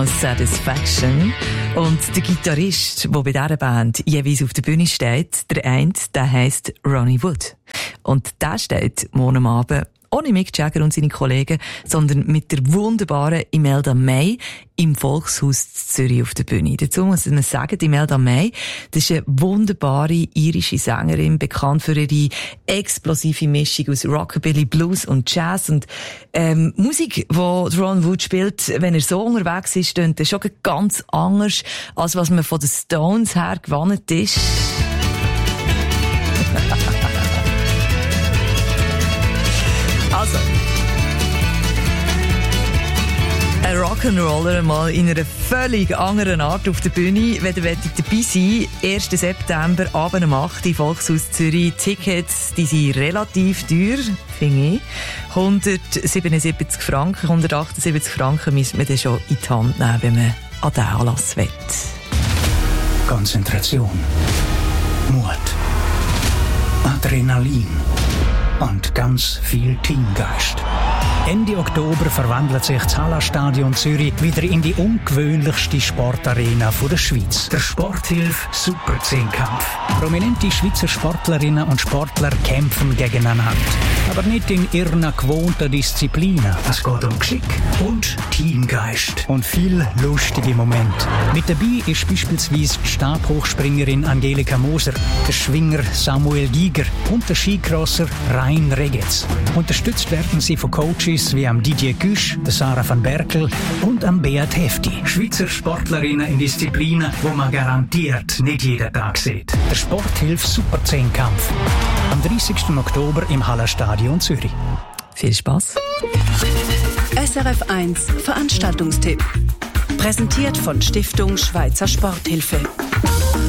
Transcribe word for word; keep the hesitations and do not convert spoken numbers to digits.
Satisfaction. Und der Gitarrist, der bei dieser Band jeweils auf der Bühne steht, der eine, der heisst Ronnie Wood. Und der steht morgen Abend ohne Mick Jagger und seine Kollegen, sondern mit der wunderbaren Imelda May im Volkshaus Zürich auf der Bühne. Dazu muss man sagen, Imelda May, das ist eine wunderbare irische Sängerin, bekannt für ihre explosive Mischung aus Rockabilly, Blues und Jazz. Und ähm, Musik, die Ron Wood spielt, wenn er so unterwegs ist, klingt das schon ganz anders, als was man von den Stones her gewohnt ist. Also, ein Rock'n'Roller mal in einer völlig anderen Art auf der Bühne. Wenn ihr dabei sein wollt, ersten September, Abend um acht Uhr, Volkshaus Zürich. Tickets, die sind relativ teuer, finde ich. hundertsiebenundsiebzig Franken, hundertachtundsiebzig Franken müssen wir dann schon in die Hand nehmen, wenn man an den Anlass will. Konzentration, Mut, Adrenalin und ganz viel Teamgeist. Ende Oktober verwandelt sich das Hallenstadion Zürich wieder in die ungewöhnlichste Sportarena der Schweiz. Der Sporthilfe Super Zehnkampf. Prominente Schweizer Sportlerinnen und Sportler kämpfen gegeneinander. Aber nicht in ihren gewohnten Disziplinen. Es geht um Geschick und Teamgeist. Und viel lustige Momente. Mit dabei ist beispielsweise die Stabhochspringerin Angelika Moser, der Schwinger Samuel Giger und der Skicrosser Rein Regetz. Unterstützt werden sie von Coaches wie am Didier Güsch, der Sarah van Berkel und am Beat Hefti. Schweizer Sportlerinnen in Disziplinen, wo man garantiert nicht jeden Tag sieht. Der Sporthilfe Super Zehnkampf. Am dreißigsten Oktober im Hallenstadion Zürich. Viel Spaß. S R F eins Veranstaltungstipp. Präsentiert von Stiftung Schweizer Sporthilfe.